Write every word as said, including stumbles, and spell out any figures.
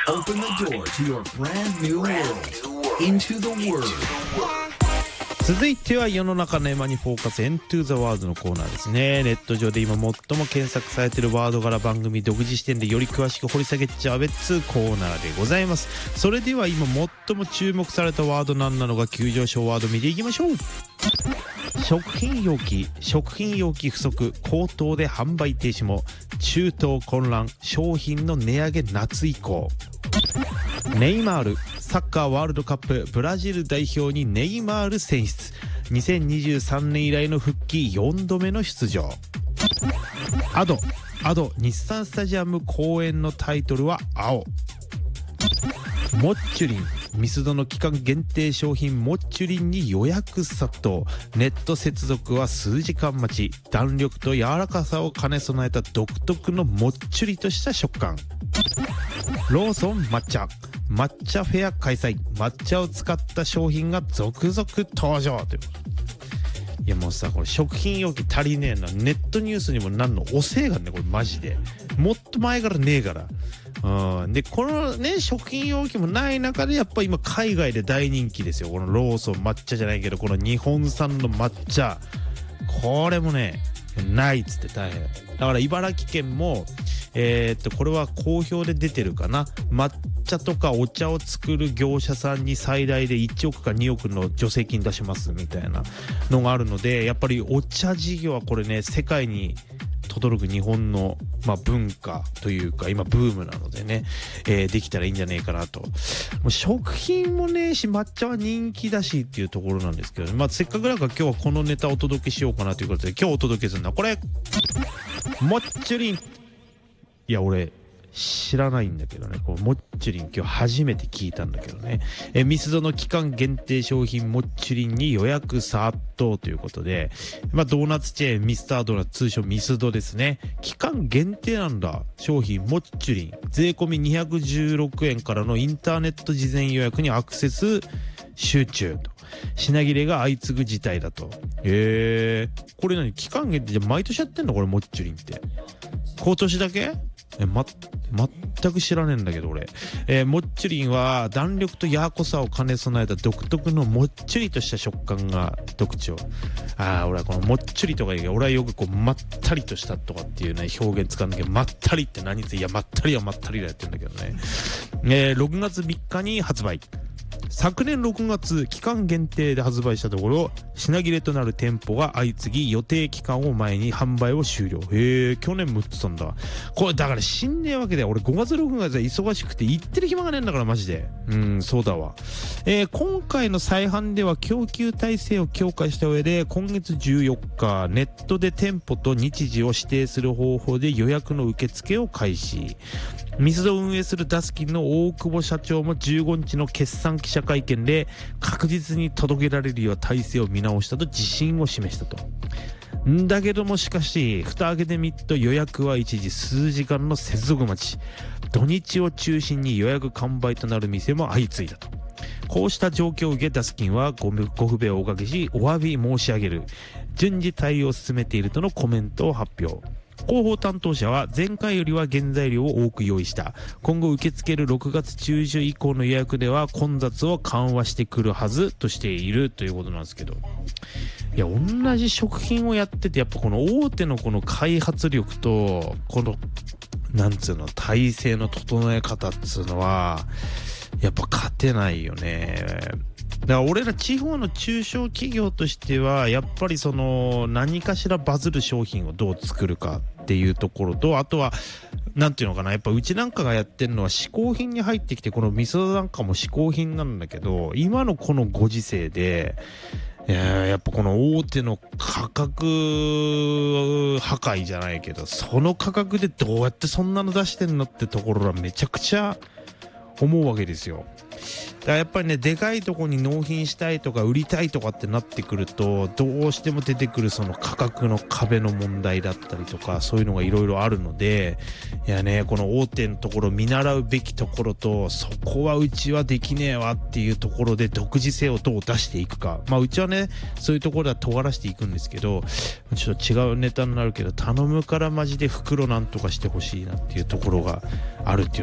Open the door to your brand new world. Into the Word. 続いては世の中のエマにフォーカス Into the World のコーナーですね。ネット上で今最も検索されているワードから番組独自視点でより詳しく掘り下げちゃうべっつコーナーでございます。それでは今最も注目されたワードなんなのか急上昇ワード見ていきましょう。食品容器食品容器不足高騰で販売停止も中東混乱商品の値上げ夏以降。ネイマールサッカーワールドカップブラジル代表にネイマール選出にせんにじゅうさんねん以来の復帰よんどめの出場。アドアド日産スタジアム公演のタイトルは青。モッチュリンミスドの期間限定商品モッチュリンに予約殺到。ネット接続は数時間待ち。弾力と柔らかさを兼ね備えた独特のもっちゅりとした食感。ローソン抹茶抹茶フェア開催抹茶を使った商品が続々登場という。いやもうさこれ食品容器足りねえなネットニュースにもなんの遅えがねこれマジでもっと前からねえから。うん、でこのね食品容器もない中でやっぱ今海外で大人気ですよ。このローソン抹茶じゃないけどこの日本産の抹茶これもねないっつって大変だから茨城県もえー、っとこれは好評で出てるかな抹茶とかお茶を作る業者さんに最大でいちおくかにおくの助成金出しますみたいなのがあるのでやっぱりお茶事業はこれね世界に轟く日本の、まあ、文化というか今ブームなのでね、えー、できたらいいんじゃねえかなと。もう食品もねし抹茶は人気だしっていうところなんですけど、ね、まあ、せっかくだから今日はこのネタをお届けしようかなということで今日お届けするのはこれモッチュリン。いや俺知らないんだけどねこうモッチュリン今日初めて聞いたんだけどねえミスドの期間限定商品モッチュリンに予約殺到ということで、まあ、ドーナツチェーンミスタードーナツ通称ミスドですね。期間限定なんだ商品モッチュリン税込みにひゃくじゅうろくえんからのインターネット事前予約にアクセス集中と品切れが相次ぐ事態だと。へえこれ何期間限定じゃ毎年やってんのこれモッチュリンって今年だけえま全く知らねえんだけど俺、えー、モッチュリンは弾力と柔らかさを兼ね備えた独特のもっちりとした食感が特徴。ああ俺はこのもっちりとか言うけど俺はよくこうまったりとしたとかっていうね表現使うんだけどまったりって何っていやまったりはまったりだやってんだけどね、えー、ろくがつみっかに発売。昨年ろくがつ期間限定で発売したところ品切れとなる店舗が相次ぎ予定期間を前に販売を終了。へえ去年も売ってたんだこれだから死んねえわけだよ俺ごがつろくがつは忙しくて行ってる暇がねえんだからマジで。うんそうだわ、えー、今回の再販では供給体制を強化した上で今月じゅうよっかネットで店舗と日時を指定する方法で予約の受付を開始。ミスドを運営するダスキンの大久保社長もじゅうごにちの決算記者会見で確実に届けられるよう体制を見直したと自信を示したと。んだけどもしかし蓋開けてみると予約は一時数時間の接続待ち。土日を中心に予約完売となる店も相次いだと。こうした状況を受けダスキンは ご, ご不便をおかけしお詫び申し上げる順次対応を進めているとのコメントを発表。広報担当者は前回よりは原材料を多く用意した今後受け付けるろくがつ中旬以降の予約では混雑を緩和してくるはずとしているということなんですけど、いや同じ食品をやっててやっぱこの大手のこの開発力とこのなんつうの体制の整え方っつうのはやっぱ勝てないよね。だから俺ら地方の中小企業としてはやっぱりその何かしらバズる商品をどう作るかっていうところとあとはなんていうのかなやっぱうちなんかがやってるのは嗜好品に入ってきてこの味噌なんかも嗜好品なんだけど今のこのご時世でやっぱこの大手の価格破壊じゃないけどその価格でどうやってそんなの出してんのってところはめちゃくちゃ思うわけですよ。だからやっぱりねでかいとこに納品したいとか売りたいとかってなってくるとどうしても出てくるその価格の壁の問題だったりとかそういうのがいろいろあるのでいやねこの大手のところ見習うべきところとそこはうちはできねえわっていうところで独自性をどう出していくかまあうちはねそういうところでは尖らしていくんですけどちょっと違うネタになるけど頼むからマジで袋なんとかしてほしいなっていうところがあるっていう